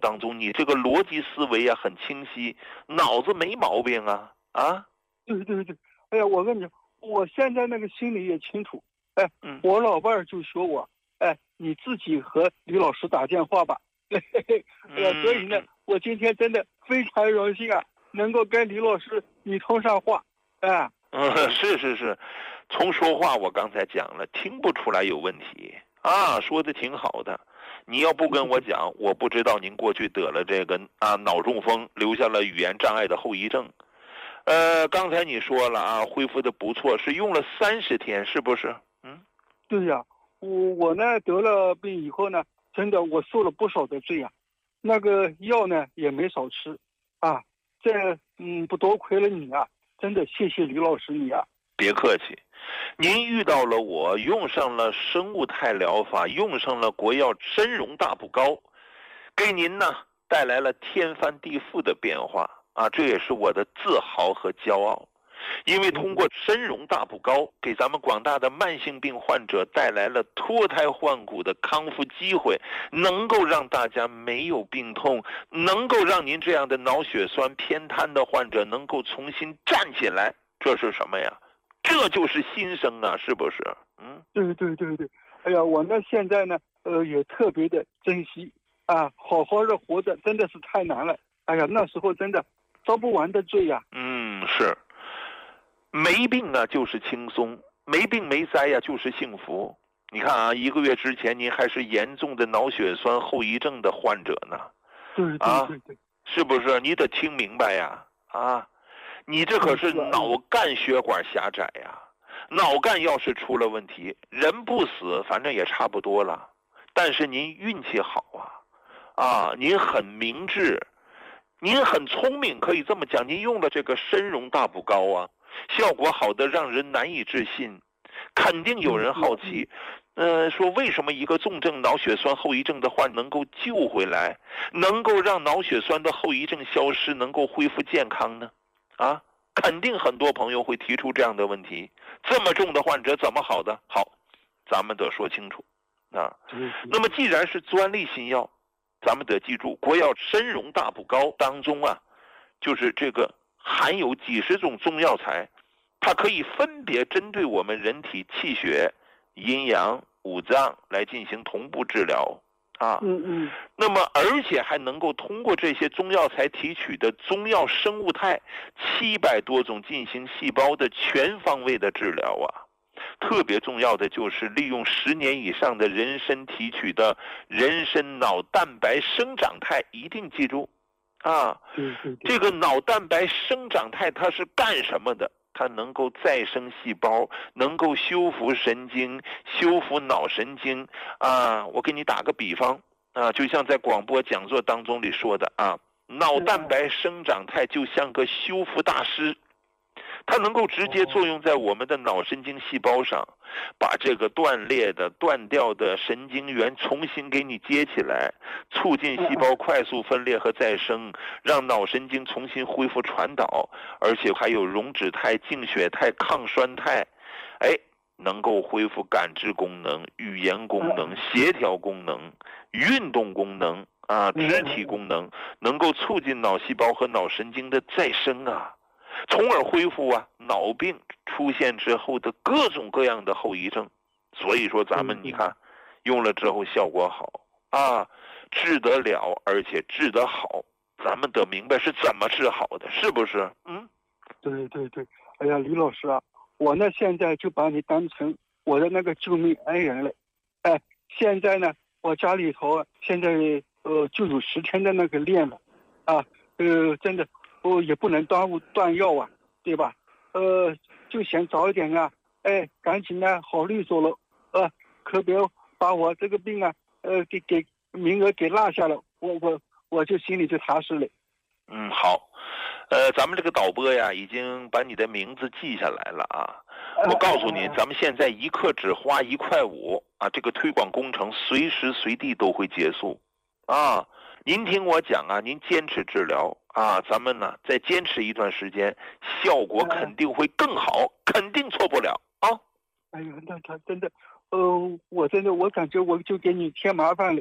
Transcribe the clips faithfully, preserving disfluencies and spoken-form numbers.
当中，你这个逻辑思维啊很清晰，脑子没毛病啊啊！ 对对对，哎呀，我跟你讲，我现在那个心里也清楚。哎， 嗯， 我老伴儿就说我，哎，你自己和李老师打电话吧。哎呀，所以呢，我今天真的非常荣幸啊，能够跟李老师你通上话。哎， 嗯，是是是，从说话我刚才讲了，听不出来有问题啊，说的挺好的。你要不跟我讲，我不知道您过去得了这个啊脑中风，留下了语言障碍的后遗症。呃，刚才你说了啊，恢复的不错，是用了三十天，是不是？嗯， 对呀，我我呢得了病以后呢，真的我受了不少的罪啊，那个药呢也没少吃，啊，这嗯不多亏了你啊，真的谢谢李老师你啊。 别客气，您遇到了我，用上了生物态疗法，用上了国药参荣大补膏，给您呢带来了天翻地覆的变化啊！这也是我的自豪和骄傲，因为通过参荣大补膏，给咱们广大的慢性病患者带来了脱胎换骨的康复机会，能够让大家没有病痛，能够让您这样的脑血栓偏瘫的患者能够重新站起来，这是什么呀？这就是新生啊，是不是？嗯， 对对对对，哎呀，我呢现在呢，呃，也特别的珍惜啊，好好的活着真的是太难了。哎呀，那时候真的遭不完的罪呀、啊。 嗯，是，没病啊就是轻松，没病没灾呀、啊、就是幸福。你看啊，一个月之前您还是严重的脑血栓后遗症的患者呢， 对对对对， 啊、是不是？你得听明白呀，啊。你这可是脑干血管狭窄呀，脑干要是出了问题，人不死反正也差不多了。但是您运气好啊，啊，您很明智，您很聪明，可以这么讲，您用了这个参荣大补膏啊，效果好的让人难以置信。肯定有人好奇，呃，说为什么一个重症脑血栓后遗症的患能够救回来，能够让脑血栓的后遗症消失，能够恢复健康呢？啊，肯定很多朋友会提出这样的问题，这么重的患者怎么好的？好，咱们得说清楚啊。那么既然是专利新药，咱们得记住，国药参荣大补膏当中啊，就是这个含有几十种中药材，它可以分别针对我们人体气血、阴阳、五脏来进行同步治疗。啊， 嗯嗯， 那么而且还能够通过这些中药材提取的中药生物肽七百多种进行细胞的全方位的治疗啊。特别重要的就是利用十年以上的人参提取的人参脑蛋白生长肽，一定记住啊，这个脑蛋白生长肽它是干什么的？它能够再生细胞，能够修复神经，修复脑神经啊！我给你打个比方啊，就像在广播讲座当中里说的啊，脑蛋白生长肽就像个修复大师，它能够直接作用在我们的脑神经细胞上，把这个断裂的、断掉的神经元重新给你接起来，促进细胞快速分裂和再生，让脑神经重新恢复传导，而且还有溶脂肽、净血肽、抗酸肽，哎，能够恢复感知功能、语言功能、协调功能、运动功能啊、肢体功能，能够促进脑细胞和脑神经的再生啊。从而恢复啊脑病出现之后的各种各样的后遗症。所以说咱们你看用了之后效果好啊，治得了而且治得好，咱们得明白是怎么治好的，是不是？嗯， 对对对，哎呀，李老师啊，我呢现在就把你当成我的那个救命恩人了。哎，现在呢我家里头现在呃就有十天的那个练了啊，呃真的哦，也不能耽误断药啊，对吧？呃，就想早一点啊，哎，赶紧呢好利索了，呃，可别把我这个病啊，呃，给给名额给落下了，我我我就心里就踏实了。 嗯，好，呃，咱们这个导播呀，已经把你的名字记下来了啊。我告诉你，咱们现在一克只花一块五啊，这个推广工程随时随地都会结束啊。您听我讲啊，您坚持治疗啊，咱们呢再坚持一段时间，效果肯定会更好，肯定错不了啊。 哎呀，那他真的，呃，我真的我感觉我就给你添麻烦了。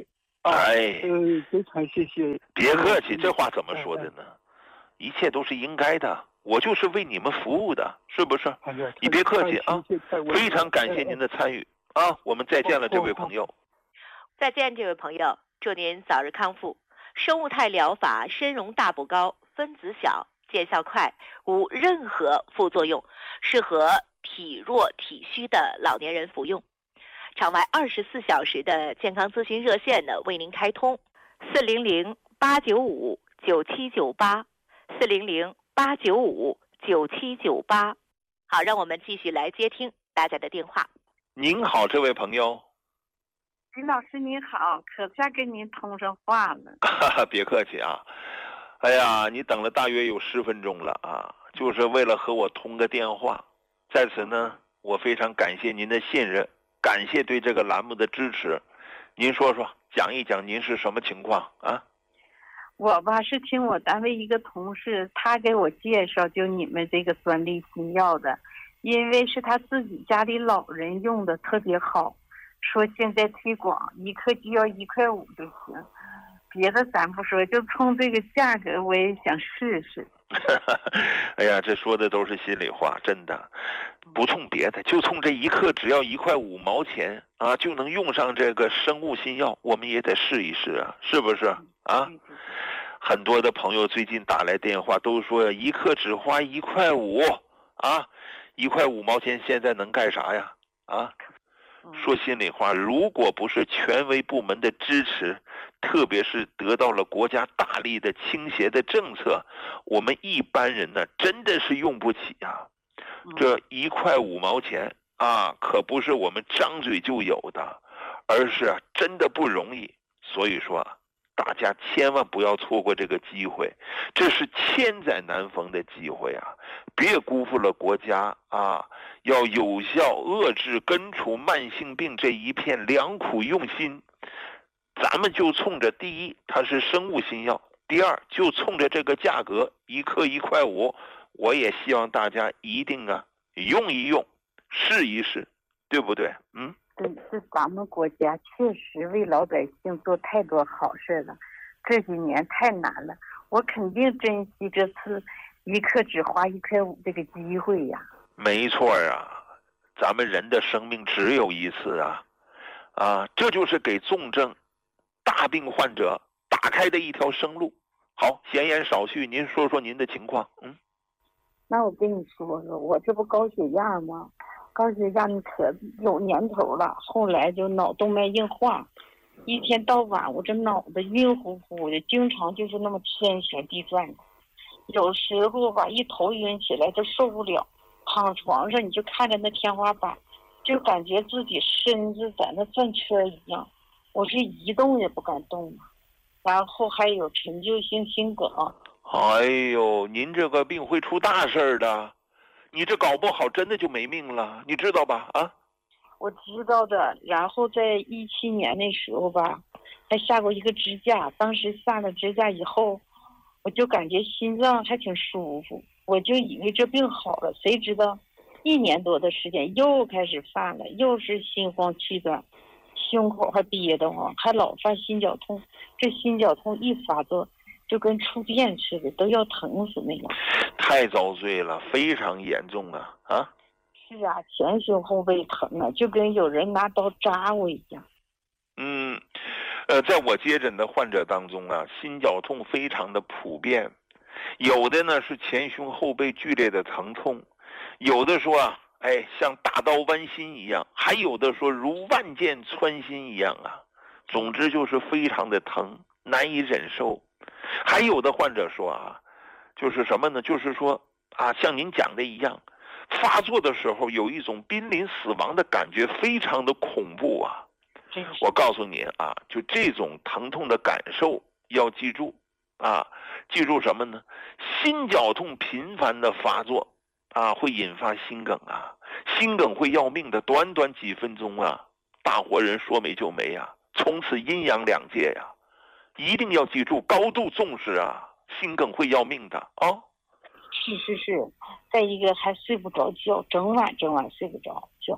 啊， 哎， 呃，非常谢谢。 别客气，这话怎么说的呢？一切都是应该的，我就是为你们服务的，是不是？ 哎呀， 你别客气啊，非常感谢哎您的参与啊！我们再见了，这位朋友。 再见，这位朋友，祝您早日康复。生物态疗法参茸大补膏，分子小，见效快，无任何副作用，适合体弱体虚的老年人服用。场外二十四小时的健康咨询热线呢，为您开通四零零八九五九七九八四零零八九五九七九八。好，让我们继续来接听大家的电话。 您好，这位朋友。 李老师您好，可算跟您通上话了。 哈哈，别客气啊。哎呀，你等了大约有十分钟了啊，就是为了和我通个电话。在此呢，我非常感谢您的信任，感谢对这个栏目的支持。您说说，讲一讲您是什么情况啊？ 我吧是听我单位一个同事，他给我介绍就你们这个专利新药的，因为是他自己家里老人用的特别好，说现在推广一克就要一块五就行，别的咱不说，就冲这个价格我也想试试。 哎呀，这说的都是心里话，真的，不冲别的，就冲这一克只要一块五毛钱啊，就能用上这个生物新药，我们也得试一试啊，是不是啊？很多的朋友最近打来电话都说一克只花一块五啊，一块五毛钱现在能干啥呀？啊？说心里话，如果不是权威部门的支持，特别是得到了国家大力的倾斜的政策，我们一般人呢真的是用不起啊。这一块五毛钱啊，可不是我们张嘴就有的，而是啊真的不容易。所以说啊，大家千万不要错过这个机会，这是千载难逢的机会啊！别辜负了国家啊！要有效遏制根除慢性病这一片良苦用心，咱们就冲着第一，它是生物新药；第二，就冲着这个价格，一克一块五，我也希望大家一定啊用一用，试一试，对不对？嗯。 对，是咱们国家确实为老百姓做太多好事了，这几年太难了，我肯定珍惜这次一克只花一块五这个机会呀。 没错啊，咱们人的生命只有一次啊，啊，这就是给重症、大病患者打开的一条生路。好，闲言少叙，您说说您的情况。嗯， 那我跟你说说，我这不高血压吗？高血压你可有年头了，后来就脑动脉硬化，一天到晚我这脑子晕乎乎的，经常就是那么天旋地转，有时候吧一头晕起来就受不了，躺床上你就看着那天花板，就感觉自己身子在那转圈一样，我是一动也不敢动啊。然后还有陈旧性心梗。 哎呦，您这个病会出大事的。你这搞不好真的就没命了，你知道吧？啊， 我知道的。然后在一七年那时候吧，还下过一个支架。当时下了支架以后，我就感觉心脏还挺舒服，我就以为这病好了。谁知道一年多的时间又开始犯了，又是心慌气短，胸口还憋得慌，还老发心绞痛。这心绞痛一发作，就跟触电似的，都要疼死那样。 太遭罪了，非常严重啊！啊， 是啊，前胸后背疼啊，就跟有人拿刀扎我一样。 嗯，呃，在我接诊的患者当中啊，心绞痛非常的普遍，有的呢是前胸后背剧烈的疼痛，有的说啊，哎，像大刀剜心一样，还有的说如万箭穿心一样啊，总之就是非常的疼，难以忍受。还有的患者说啊，就是什么呢？就是说啊，像您讲的一样，发作的时候有一种濒临死亡的感觉，非常的恐怖啊。我告诉你啊，就这种疼痛的感受要记住啊，记住什么呢？心绞痛频繁的发作啊，会引发心梗啊，心梗会要命的，短短几分钟啊，大活人说没就没啊，从此阴阳两界呀、啊。一定要记住，高度重视啊！心梗会要命的啊！ 是是是，再一个还睡不着觉，整晚整晚睡不着觉，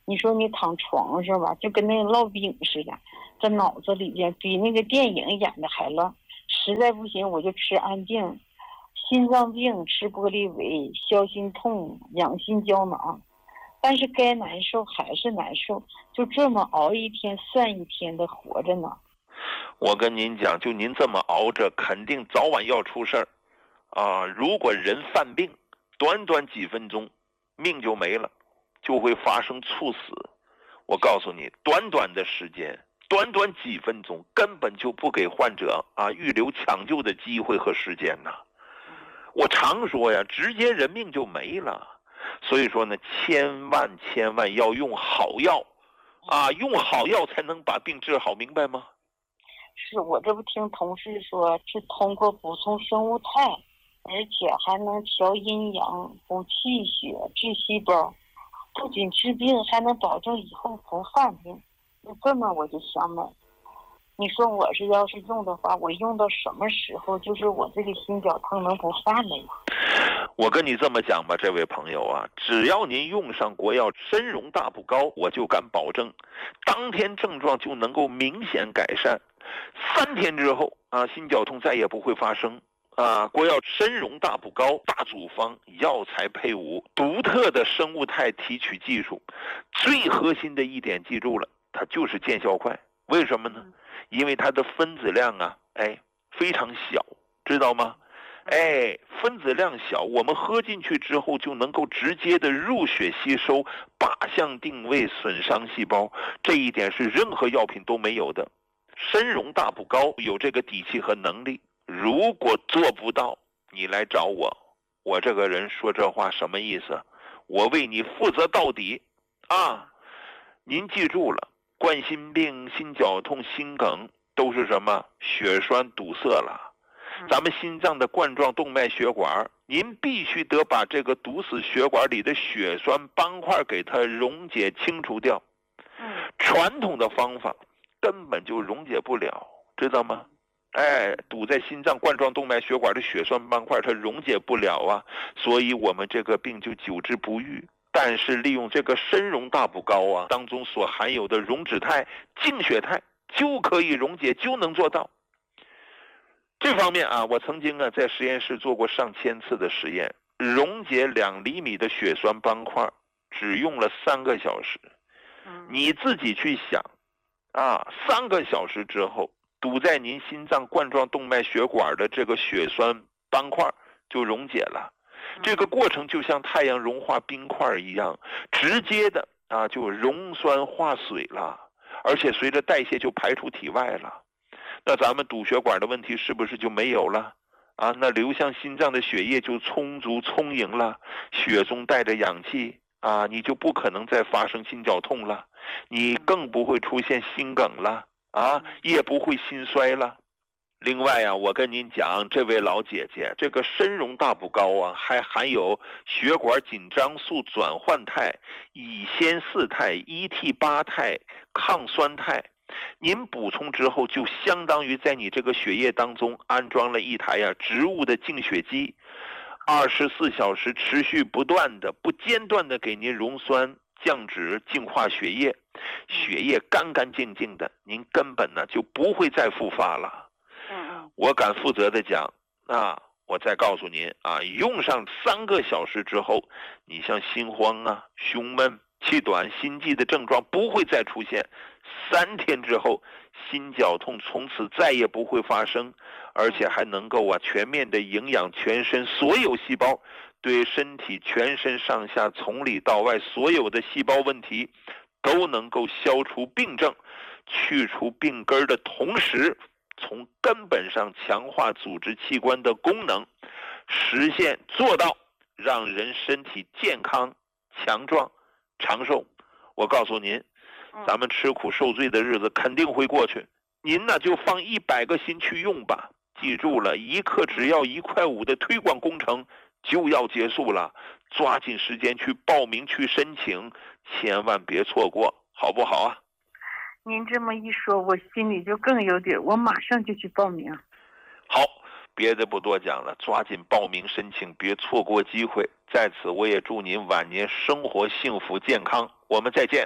你说你躺床上吧，就跟那个烙饼似的，在脑子里边比那个电影演的还乱。实在不行我就吃安定，心脏病吃玻璃维，消心痛养心胶囊。但是该难受还是难受，就这么熬一天算一天的活着呢。 我跟您讲，就您这么熬着，肯定早晚要出事儿啊！如果人犯病，短短几分钟，命就没了，就会发生猝死。我告诉你，短短的时间，短短几分钟，根本就不给患者啊预留抢救的机会和时间呐。我常说呀，直接人命就没了。所以说呢，千万千万要用好药啊，用好药才能把病治好，明白吗？ 是我这不听同事说，是通过补充生物肽，而且还能调阴阳、补气血、治细胞，不仅治病，还能保证以后不犯病。就这么我就想买。你说我是要是用的话，我用到什么时候，就是我这个心绞痛能不犯了呀？ 我跟你这么讲吧，这位朋友啊，只要您用上国药参荣大补膏，我就敢保证，当天症状就能够明显改善，三天之后啊，心绞痛再也不会发生啊！国药参荣大补膏大组方，药材配伍，独特的生物肽提取技术，最核心的一点记住了，它就是见效快。为什么呢？因为它的分子量啊，哎，非常小，知道吗？哎，分子量小，我们喝进去之后就能够直接的入血吸收，靶向定位，损伤细胞，这一点是任何药品都没有的。参荣大补膏有这个底气和能力，如果做不到，你来找我，我这个人说这话什么意思？我为你负责到底啊！您记住了，冠心病、心绞痛、心梗都是什么？血栓堵塞了。咱们心脏的冠状动脉血管，您必须得把这个堵死血管里的血栓斑块给它溶解清除掉。传统的方法根本就溶解不了，知道吗？哎，堵在心脏冠状动脉血管的血栓斑块它溶解不了啊，所以我们这个病就久治不愈。但是利用这个参荣大补膏啊，当中所含有的溶脂肽、净血肽就可以溶解，就能做到。这方面啊，我曾经啊在实验室做过上千次的实验，溶解两厘米的血栓斑块只用了三个小时。你自己去想啊，三个小时之后，堵在您心脏冠状动脉血管的这个血栓斑块就溶解了。这个过程就像太阳融化冰块一样，直接的啊就溶酸化水了，而且随着代谢就排出体外了。那咱们堵血管的问题是不是就没有了啊？那流向心脏的血液就充足充盈了，血中带着氧气啊，你就不可能再发生心绞痛了，你更不会出现心梗了啊，也不会心衰了。另外啊，我跟您讲，这位老姐姐，这个参荣大补膏啊，还含有血管紧张素转换肽、乙酰四肽、一 T 八肽、抗酸肽。您补充之后，就相当于在你这个血液当中安装了一台呀、啊、植物的净血机，二十四小时持续不断的、不间断的给您溶酸、降脂、净化血液，血液干干净净的，您根本呢就不会再复发了。我敢负责的讲啊，我再告诉您啊，用上三个小时之后，你像心慌啊、胸闷、气短、心悸的症状不会再出现。三天之后，心绞痛从此再也不会发生，而且还能够啊全面的营养全身所有细胞，对身体全身上下从里到外所有的细胞问题都能够消除病症，去除病根的同时，从根本上强化组织器官的功能，实现做到让人身体健康、强壮、长寿。我告诉您，咱们吃苦受罪的日子肯定会过去，您呢就放一百个心去用吧。记住了，一克只要一块五的推广工程就要结束了，抓紧时间去报名去申请，千万别错过，好不好啊？ 您这么一说，我心里就更有底，我马上就去报名。 好，别的不多讲了，抓紧报名申请，别错过机会。在此，我也祝您晚年生活幸福健康。我们再见。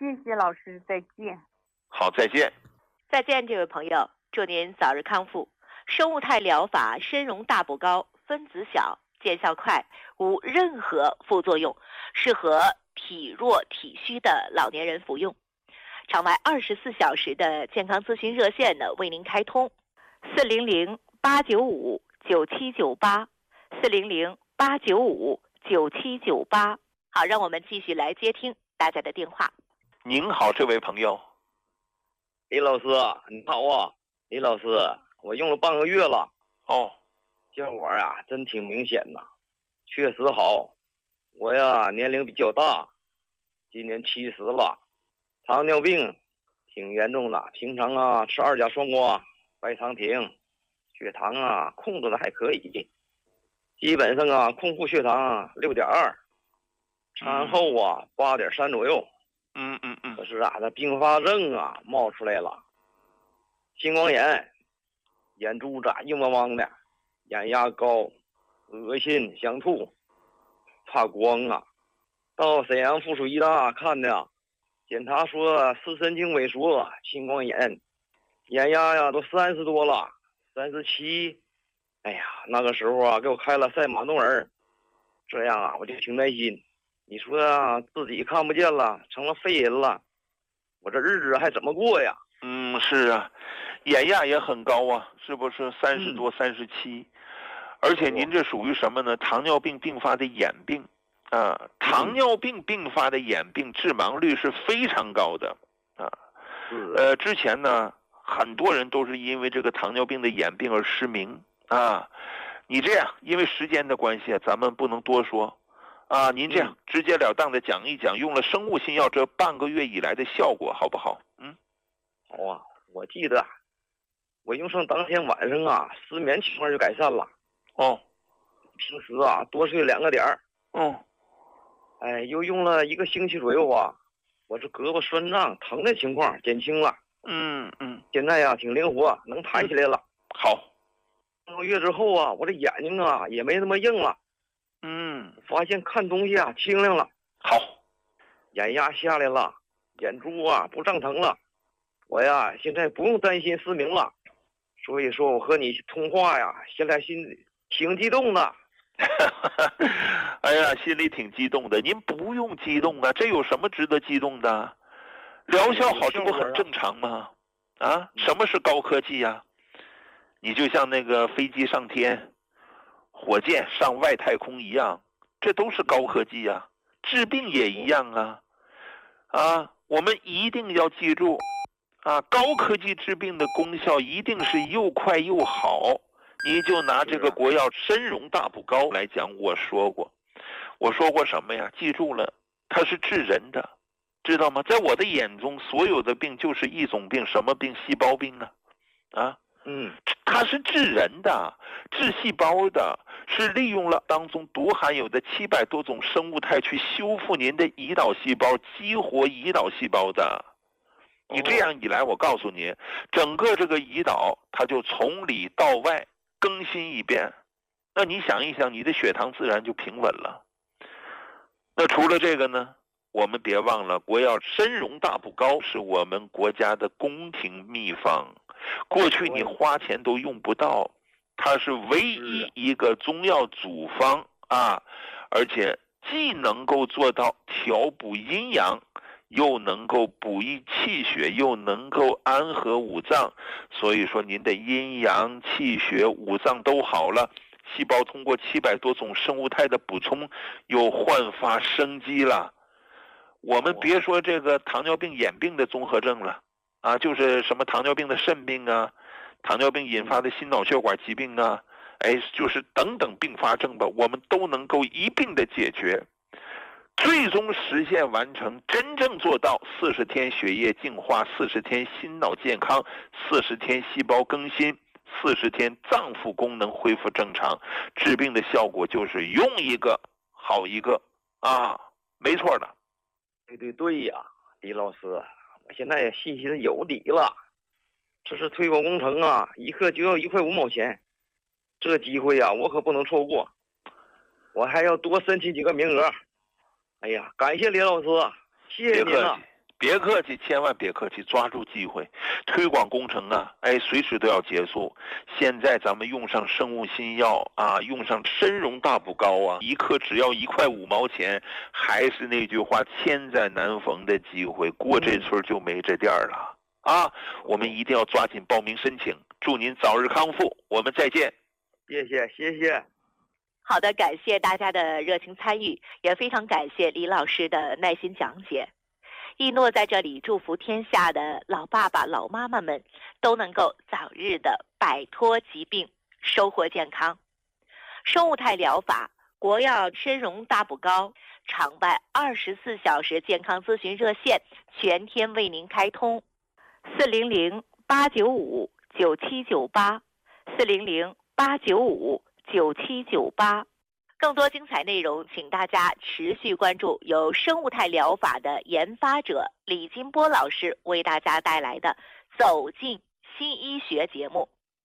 谢谢老师，再见。 好，再见。 再见，这位朋友，祝您早日康复。生物态疗法参茸大补膏，分子小，见效快，无任何副作用，适合体弱体虚的老年人服用。场外二十四小时的健康咨询热线呢，为您开通四零零八九五九七九八，四零零八九五九七九八。好，让我们继续来接听大家的电话。 您好，这位朋友。 李老师，你好啊，李老师，我用了半个月了。 哦， 效果啊，真挺明显的，确实好。我呀，年龄比较大，今年七十了，糖尿病挺严重的，平常啊吃二甲双胍、白糖停，血糖啊控制的还可以，基本上啊空腹血糖六点二，产后啊八点三左右。 嗯嗯嗯。 可是啊，这并发症啊冒出来了，青光眼，眼珠子硬邦邦的，眼压高，恶心想吐，怕光啊。到沈阳附属医大看的，检查说视神经萎缩，青光眼，眼压呀都三十多了，三十七。哎呀，那个时候啊，给我开了赛马诺尔，这样啊，我就挺担心。你说啊，自己看不见了，成了废人了，我这日子还怎么过呀？ 嗯，是啊，眼压也很高啊，是不是三十多、三十七？而且您这属于什么呢？糖尿病并发的眼病啊，糖尿病并发的眼病致盲率是非常高的啊。呃，之前呢，很多人都是因为这个糖尿病的眼病而失明啊。你这样，因为时间的关系，咱们不能多说。啊，您这样直截了当的讲一讲用了生物新药这半个月以来的效果好不好？嗯， 好啊，我记得我用上当天晚上啊，失眠情况就改善了。 哦， 平时啊多睡两个点儿。 嗯， 哎，又用了一个星期左右啊，我这胳膊酸胀疼的情况减轻了。 嗯嗯， 现在呀、啊、挺灵活，能抬起来了。 好， 半个月之后啊，我这眼睛啊也没那么硬了。 嗯， 发现看东西啊清亮了。 好， 眼压下来了，眼珠啊不胀疼了，我呀现在不用担心失明了。所以说我和你通话呀，现在心里挺激动的。 哎呀，心里挺激动的。您不用激动啊，这有什么值得激动的？疗效好，这不很正常吗？啊，什么是高科技呀？你就像那个飞机上天，火箭上外太空一样，这都是高科技啊。治病也一样啊。啊，我们一定要记住啊，高科技治病的功效一定是又快又好。你就拿这个国药参茸大补膏来讲，我说过，我说过什么呀？记住了，它是治人的，知道吗？在我的眼中，所有的病就是一种病，什么病？细胞病啊，啊， 嗯， 它是治人的，治细胞的，是利用了当中独含有的七百多种生物态去修复您的胰岛细胞，激活胰岛细胞的。你这样一来，我告诉你，整个这个胰岛它就从里到外更新一遍。那你想一想，你的血糖自然就平稳了。那除了这个呢，我们别忘了国药参茸大补膏是我们国家的宫廷秘方，过去你花钱都用不到，它是唯一一个中药组方啊，而且既能够做到调补阴阳，又能够补益气血，又能够安和五脏，所以说您的阴阳气血五脏都好了，细胞通过七百多种生物态的补充又焕发生机了。我们别说这个糖尿病眼病的综合症了啊，就是什么糖尿病的肾病啊，糖尿病引发的心脑血管疾病啊，哎，就是等等并发症吧，我们都能够一并的解决，最终实现完成，真正做到四十天血液净化，四十天心脑健康，四十天细胞更新，四十天脏腑功能恢复正常。治病的效果就是用一个好一个啊，没错的。 对对对呀，李老师，我现在信心有底了。这是推广工程啊，一克就要一块五毛钱，这机会呀、啊，我可不能错过。我还要多申请几个名额。哎呀，感谢李老师，谢谢您了。 别客气，千万别客气，抓住机会，推广工程啊，哎，随时都要结束。现在咱们用上生物新药啊，用上参茸大补膏啊，一克只要一块五毛钱，还是那句话，千载难逢的机会，过这村就没这店了啊！我们一定要抓紧报名申请，祝您早日康复，我们再见。 谢谢谢谢。 好的，感谢大家的热情参与，也非常感谢李老师的耐心讲解。一诺在这里祝福天下的老爸爸老妈妈们都能够早日的摆脱疾病，收获健康。生物态疗法国药参茸大补膏常办二十四小时健康咨询热线全天为您开通，四零零八九五九七九八，四零零八九五九七九八。更多精彩内容，请大家持续关注由生物态疗法的研发者李金波老师为大家带来的《走进新医学》节目。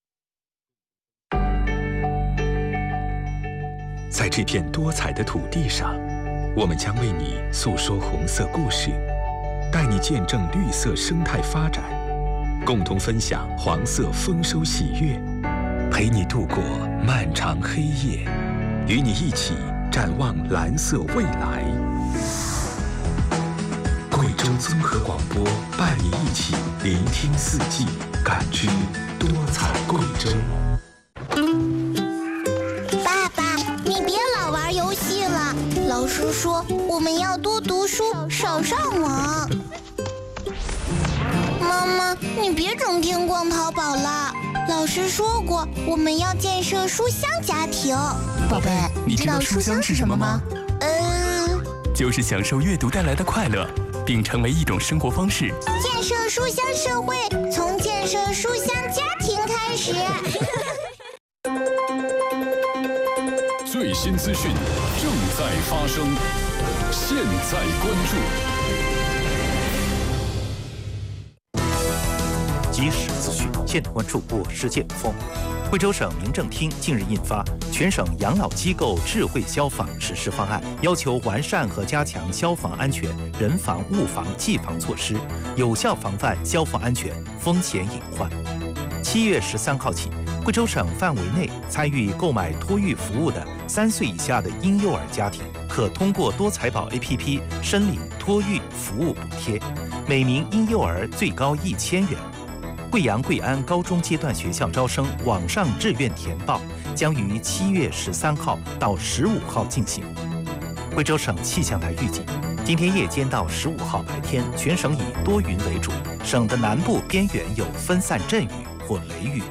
在这片多彩的土地上，我们将为你诉说红色故事，带你见证绿色生态发展，共同分享黄色丰收喜悦，陪你度过漫长黑夜，与你一起展望蓝色未来。贵州综合广播伴你一起聆听四季，感知多彩贵州。 爸爸，你别老玩游戏了，老师说我们要多读书，少上网。妈妈，你别整天逛淘宝了，老师说过我们要建设书香家庭。 宝贝，你知道书香是什么吗？ 嗯， 就是享受阅读带来的快乐，并成为一种生活方式。 建设书香社会，从建设书香家庭开始。 最新资讯正在发生，现在关注。 即时资讯，现在关注。我是剑锋。贵州省民政厅近日印发《全省养老机构智慧消防实施方案》，要求完善和加强消防安全、人防、物防、技防措施，有效防范消防安全风险隐患。七月十三号起，贵州省范围内参与购买托育服务的三岁以下的婴幼儿家庭，可通过多财宝 A P P 申领托育服务补贴，每名婴幼儿最高一千元。贵阳贵安高中阶段学校招生网上志愿填报将于七月十三号到十五号进行。贵州省气象台预计，今天夜间到十五号白天，全省以多云为主，省的南部边缘有分散阵雨或雷雨。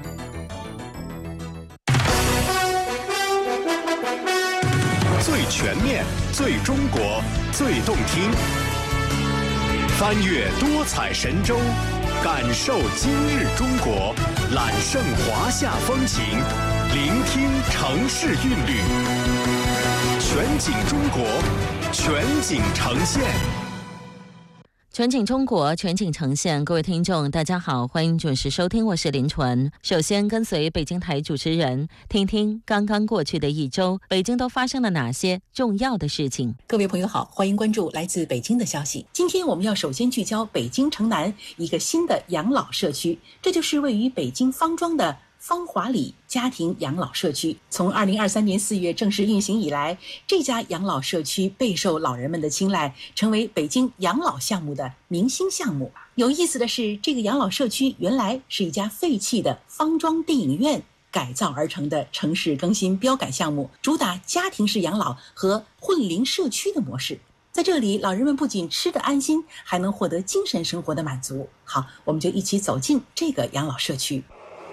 最全面、最中国、最动听，翻越多彩神州，感受今日中国，揽胜华夏风情，聆听城市韵律，全景中国，全景呈现。 全景中国，全景呈现。各位听众大家好，欢迎准时收听，我是林纯。首先跟随北京台主持人听听刚刚过去的一周北京都发生了哪些重要的事情。 各位朋友好，欢迎关注来自北京的消息。今天我们要首先聚焦北京城南一个新的养老社区，这就是位于北京方庄的芳华里家庭养老社区。从二零二三年四月正式运行以来，这家养老社区备受老人们的青睐，成为北京养老项目的明星项目。有意思的是，这个养老社区原来是一家废弃的方庄电影院改造而成的城市更新标改项目，主打家庭式养老和混龄社区的模式。在这里，老人们不仅吃得安心，还能获得精神生活的满足。好，我们就一起走进这个养老社区。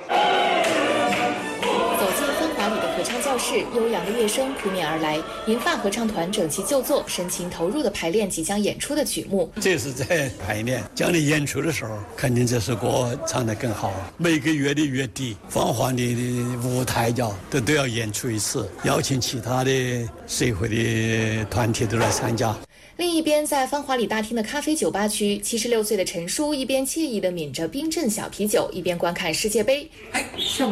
教室悠扬的乐声扑面而来，银发合唱团整齐就坐，深情投入的排练即将演出的曲目。 这是在排练，将来演出的时候，肯定这首歌唱得更好。每个月的月底，芳华里的舞台角都都要演出一次，邀请其他的社会的团体都来参加。 另一边，在芳华里大厅的咖啡酒吧区，七十六岁的陈叔一边惬意地抿着冰镇小啤酒，一边观看世界杯。 哎，射门了！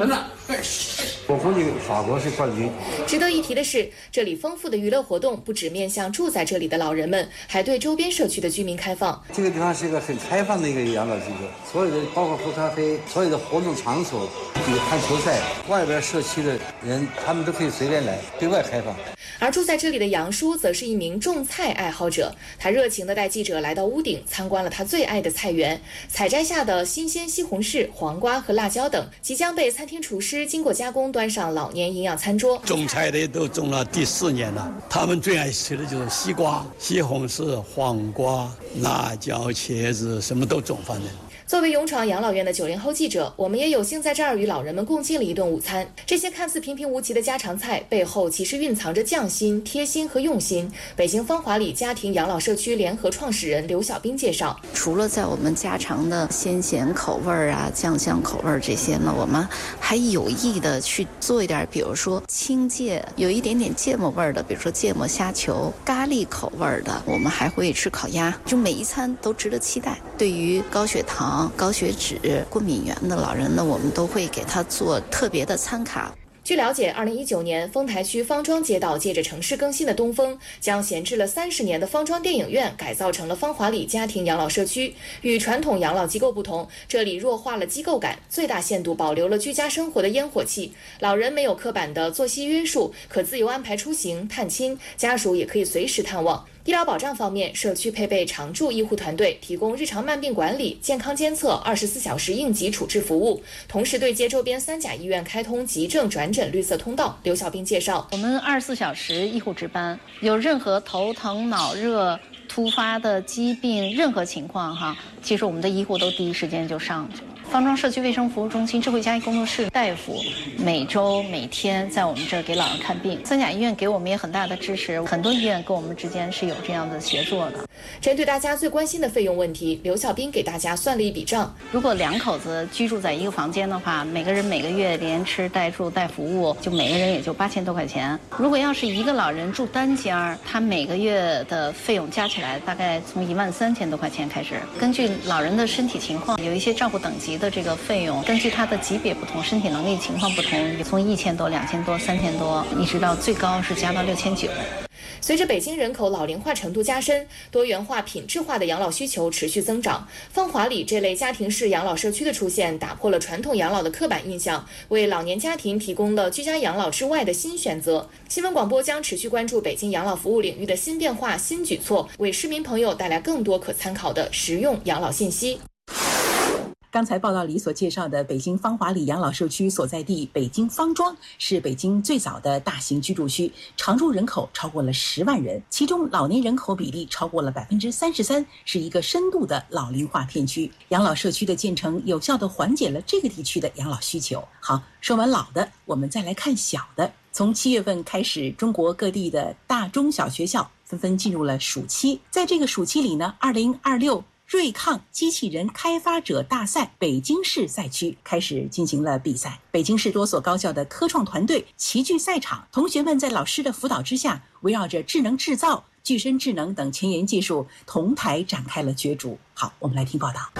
我估计法国是冠军。 值得一提的是，这里丰富的娱乐活动不只面向住在这里的老人们，还对周边社区的居民开放。 这个地方是一个很开放的一个养老机构，所有的包括喝咖啡，所有的活动场所，比如看球赛，外边社区的人他们都可以随便来，对外开放。 而住在这里的杨叔则是一名种菜爱好者，他热情地带记者来到屋顶参观了他最爱的菜园，采摘下的新鲜西红柿、黄瓜和辣椒等，即将被餐厅厨师经过加工端上老年营养餐桌。 种菜的都种了第四年了，他们最爱吃的就是西瓜、西红柿、黄瓜、辣椒、茄子，什么都种，反正。 作为勇闯养老院的九零后记者，我们也有幸在这儿与老人们共进了一顿午餐。这些看似平平无奇的家常菜背后，其实蕴藏着匠心、贴心和用心。北京芳华里家庭养老社区联合创始人刘小兵介绍， 除了在我们家常的鲜咸口味啊、酱香口味这些呢，我们还有意的去做一点，比如说清芥，有一点点芥末味的，比如说芥末虾球；咖喱口味的，我们还会吃烤鸭。就每一餐都值得期待。对于高血糖、高血脂、过敏源的老人呢，我们都会给他做特别的餐卡。 据了解，二零一九年丰台区方庄街道借着城市更新的东风，将闲置了三十年的方庄电影院改造成了芳华里家庭养老社区。与传统养老机构不同，这里弱化了机构感，最大限度保留了居家生活的烟火气。老人没有刻板的作息约束，可自由安排出行、探亲，家属也可以随时探望。医疗保障方面，社区配备常驻医护团队，提供日常慢病管理、健康监测、二十四小时应急处置服务，同时对接周边三甲医院开通急症转诊绿色通道。刘小兵介绍， 我们二十四小时医护值班，有任何头疼、脑热、突发的疾病，任何情况哈，其实我们的医护都第一时间就上去了。方庄社区卫生服务中心智慧家医工作室大夫每周每天在我们这儿给老人看病，三甲医院给我们也很大的支持，很多医院跟我们之间是有这样的协作的。 针对大家最关心的费用问题，刘小兵给大家算了一笔账。 如果两口子居住在一个房间的话，每个人每个月连吃带住带服务，就每个人也就八千多块钱。如果要是一个老人住单间，他每个月的费用加起来大概从一万三千多块钱开始。根据老人的身体情况，有一些照顾等级的这个费用，根据他的级别不同，身体能力情况不同，从一千多、两千多、三千多，一直到最高是加到六千九。 随着北京人口老龄化程度加深，多元化、品质化的养老需求持续增长。芳华里这类家庭式养老社区的出现，打破了传统养老的刻板印象，为老年家庭提供了居家养老之外的新选择。新闻广播将持续关注北京养老服务领域的新变化、新举措，为市民朋友带来更多可参考的实用养老信息。 刚才报道里所介绍的北京芳华里养老社区所在地北京方庄，是北京最早的大型居住区，常住人口超过了十万人，其中老年人口比例超过了百分之三十三，是一个深度的老龄化片区。养老社区的建成，有效地缓解了这个地区的养老需求。好，说完老的，我们再来看小的。从七月份开始，中国各地的大中小学校纷纷进入了暑期。在这个暑期里呢，二零二六瑞抗机器人开发者大赛北京市赛区开始进行了比赛。北京市多所高校的科创团队齐聚赛场，同学们在老师的辅导之下，围绕着智能制造、具身智能等前沿技术同台展开了角逐。好，我们来听报道。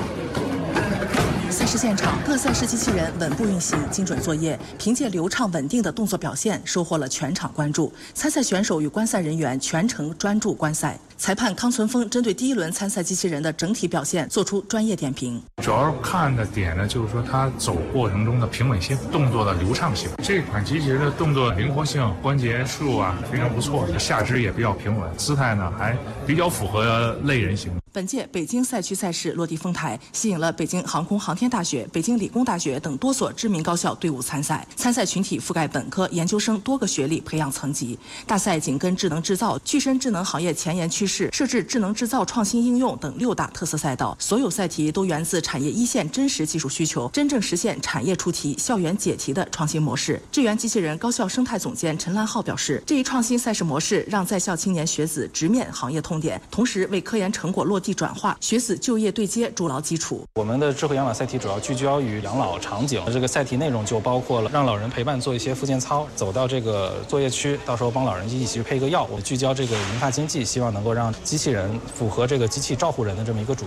赛事现场，各赛事机器人稳步运行，精准作业，凭借流畅稳定的动作表现，收获了全场关注。参赛选手与观赛人员全程专注观赛。裁判康存峰针对第一轮参赛机器人的整体表现做出专业点评。 主要看的点呢，就是说它走过程中的平稳性、动作的流畅性。这款机器人的动作灵活性、关节数啊非常不错，下肢也比较平稳，姿态呢还比较符合类人型。 本届北京赛区赛事落地丰台，吸引了北京航空航天大学、北京理工大学等多所知名高校队伍参赛。参赛群体覆盖本科、研究生多个学历培养层级。大赛紧跟智能制造、具身智能行业前沿趋势，设置智能制造创新应用等六大特色赛道。所有赛题都源自产业一线真实技术需求，真正实现产业出题、校园解题的创新模式。智源机器人高校生态总监陈兰浩表示，这一创新赛事模式让在校青年学子直面行业痛点，同时为科研成果落地转化、学子就业对接筑牢基础。 我们的智慧养老赛题主要聚焦于养老场景，这个赛题内容就包括了让老人陪伴做一些复健操，走到这个作业区，到时候帮老人一起去配一个药。我聚焦这个银发经济，希望能够让机器人符合这个机器照护人的这么一个主题。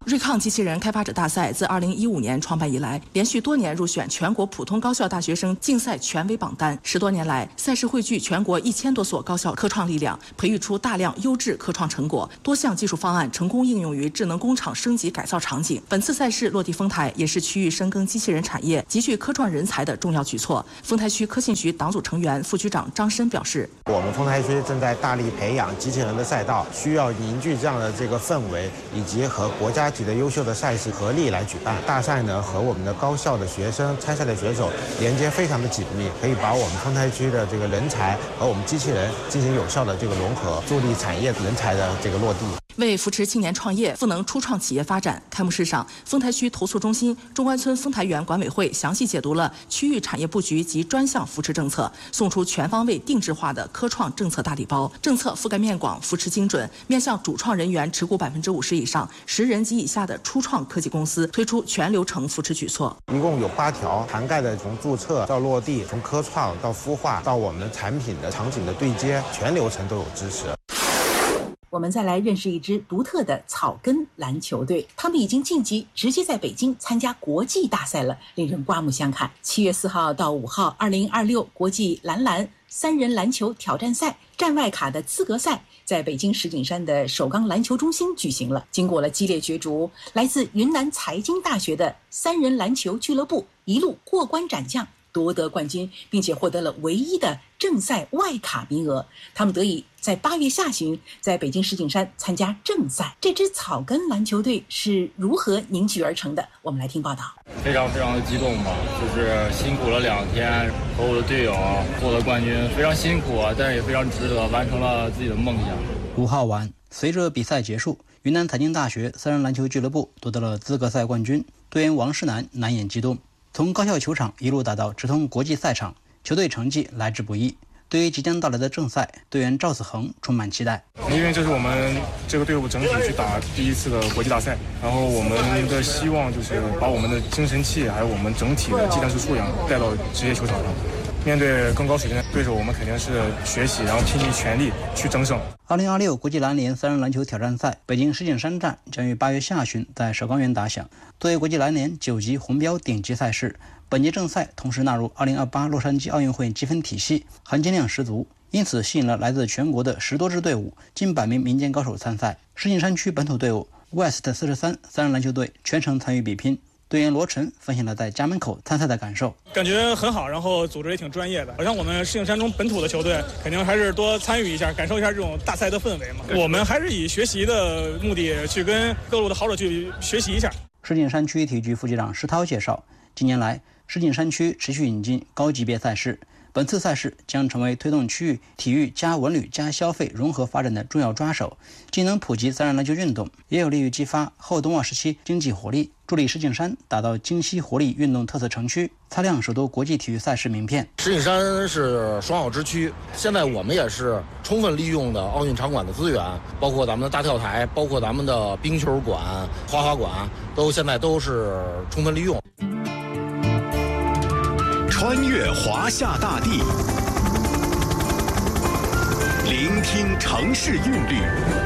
瑞抗机器人开发者大赛自二零一五年创办以来，连续多年入选全国普通高校大学生竞赛权威榜单。十多年来，赛事汇聚全国一千多所高校科创力量，培育出大量优质科创成果，多项技术方案成功应用于智能工厂升级改造场景。本次赛事落地丰台，也是区域深耕机器人产业、集聚科创人才的重要举措。丰台区科信局党组成员、副局长张申表示：“ 我们丰台区正在大力培养机器人的赛道，需要凝聚这样的这个氛围，以及和国家级的优秀的赛事合力来举办大赛呢，和我们的高校的学生、参赛的选手连接非常的紧密，可以把我们丰台区的这个人才和我们机器人进行有效的这个融合，助力产业人才的这个落地。” 为扶持青年创业、赋能初创企业发展，开幕式上，丰台区投诉中心、中关村丰台园管委会详细解读了区域产业布局及专项扶持政策，送出全方位定制化的科创政策大礼包。政策覆盖面广，扶持精准，面向主创人员持股百分之五十以上、十人及以下的初创科技公司，推出全流程扶持举措。 一共有八条，涵盖的从注册到落地，从科创到孵化，到我们的产品的场景的对接，全流程都有支持。 我们再来认识一支独特的草根篮球队，他们已经晋级，直接在北京参加国际大赛了，令人刮目相看。七月四号到五号，二零二六国际男篮三人篮球挑战赛站外卡的资格赛在北京石景山的首钢篮球中心举行了。经过了激烈角逐，来自云南财经大学的三人篮球俱乐部一路过关斩将，夺得冠军，并且获得了唯一的正赛外卡名额。他们得以在八月下旬在北京石景山参加正赛。这支草根篮球队是如何凝聚而成的？我们来听报道。 非常非常的激动吧，就是辛苦了两天，和我的队友获得冠军，非常辛苦啊，但是也非常值得，完成了自己的梦想。 五号晚，随着比赛结束，云南财经大学三人篮球俱乐部夺得了资格赛冠军，队员王诗楠难掩激动。从高校球场一路打到直通国际赛场，球队成绩来之不易。对于即将到来的正赛，队员赵子恒充满期待。 因为这是我们这个队伍整体去打第一次的国际大赛，然后我们的希望就是把我们的精神气还有我们整体的技战术素养带到职业球场上。面对更高水平的对手，我们肯定是学习，然后拼尽全力去争胜。 二零二六国际篮联三人篮球挑战赛北京石景山站将于八月下旬在首钢园打响。作为国际篮联九级红标顶级赛事，本届正赛同时纳入二零二八洛杉矶奥运会积分体系，含金量十足，因此吸引了来自全国的十多支队伍、近百名民间高手参赛。石景山区本土队伍 West 四十三三人篮球队全程参与比拼。队员罗晨分享了在家门口参赛的感受， 感觉很好，然后组织也挺专业的。好像我们石景山中本土的球队，肯定还是多参与一下，感受一下这种大赛的氛围嘛。我们还是以学习的目的去跟各路的好手去学习一下。 石景山区体育局副局长石涛介绍，近年来石景山区持续引进高级别赛事，本次赛事将成为推动区域体育加文旅加消费融合发展的重要抓手，既能普及三人篮球运动，也有利于激发后冬奥时期经济活力，助力石景山打造京西活力运动特色城区，擦亮首都国际体育赛事名片。 石景山是双奥之区，现在我们也是充分利用的奥运场馆的资源，包括咱们的大跳台，包括咱们的冰球馆、花滑馆，都现在都是充分利用。 穿越华夏大地，聆听城市韵律，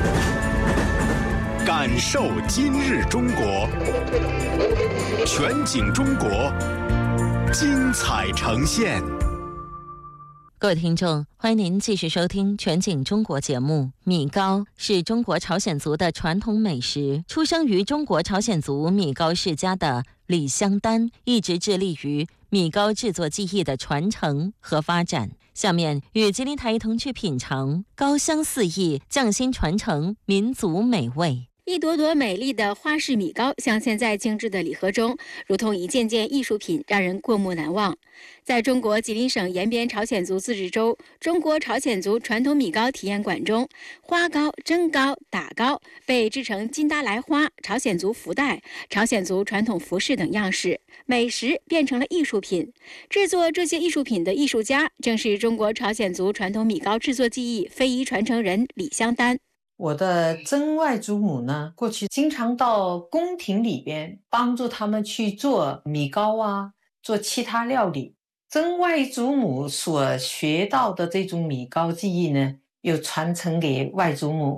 感受今日中国，全景中国，精彩呈现。 各位听众，欢迎您继续收听全景中国节目。米糕是中国朝鲜族的传统美食，出生于中国朝鲜族米糕世家的李香丹一直致力于米糕制作技艺的传承和发展。下面与吉林台一同去品尝高香四溢、匠心传承民族美味。 一朵朵美丽的花式米糕镶嵌在精致的礼盒中，如同一件件艺术品，让人过目难忘。在中国吉林省延边朝鲜族自治州中国朝鲜族传统米糕体验馆中，花糕、蒸糕、打糕被制成金达莱花、朝鲜族福袋、朝鲜族传统服饰等样式，美食变成了艺术品。制作这些艺术品的艺术家，正是中国朝鲜族传统米糕制作技艺非遗传承人李香丹。 我的曾外祖母呢，过去经常到宫廷里边帮助他们去做米糕啊，做其他料理。曾外祖母所学到的这种米糕技艺呢，又传承给外祖母。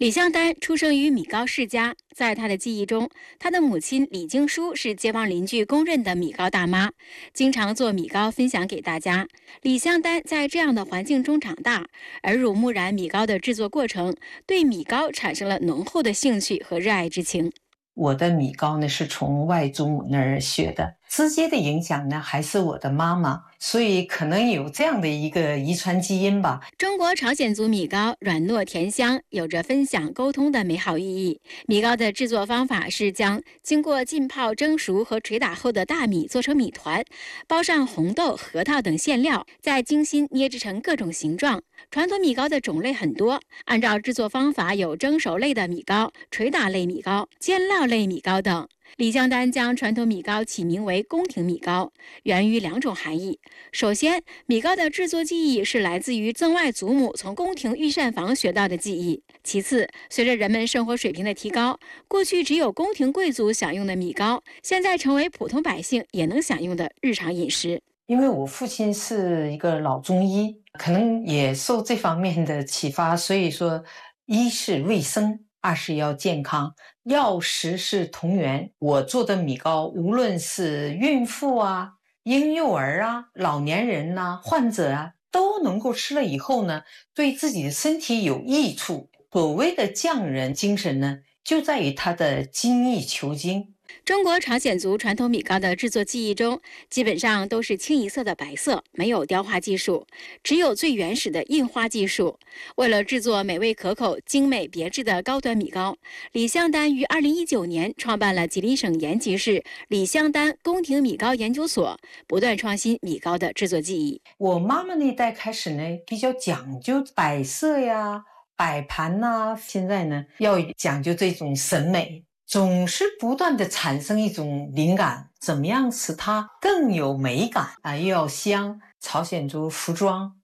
李向丹出生于米糕世家，在他的记忆中，他的母亲李经书是街坊邻居公认的米糕大妈，经常做米糕分享给大家。李向丹在这样的环境中长大，耳濡目染米糕的制作过程，对米糕产生了浓厚的兴趣和热爱之情。 我的米糕呢是从外祖母那儿学的，直接的影响呢还是我的妈妈，所以可能有这样的一个遗传基因吧。 中国朝鲜族米糕软糯甜香，有着分享沟通的美好意义。米糕的制作方法是将经过浸泡、蒸熟和捶打后的大米做成米团，包上红豆、核桃等馅料，再精心捏制成各种形状。传统米糕的种类很多，按照制作方法有蒸熟类的米糕、捶打类米糕、煎烙类米糕等。李向丹将传统米糕起名为宫廷米糕，源于两种含义。首先，米糕的制作技艺是来自于曾外祖母从宫廷御膳房学到的技艺。其次，随着人们生活水平的提高，过去只有宫廷贵族享用的米糕，现在成为普通百姓也能享用的日常饮食。 因为我父亲是一个老中医，可能也受这方面的启发，所以说一是卫生，二是要健康，药食是同源。我做的米糕，无论是孕妇啊、婴幼儿啊、老年人呐、啊、患者啊，都能够吃了以后呢，对自己的身体有益处。所谓的匠人精神呢，就在于他的精益求精。 中国朝鲜族传统米糕的制作技艺中，基本上都是清一色的白色，没有雕花技术，只有最原始的印花技术。为了制作美味可口、精美别致的高端米糕，李向丹于二零一九年创办了吉林省延吉市李向丹宫廷米糕研究所，不断创新米糕的制作技艺。 我妈妈那代开始呢，比较讲究摆设呀、摆盘呐、啊，现在呢要讲究这种审美。总是不断的产生一种灵感，怎么样使它更有美感啊，又要香。朝鲜族服装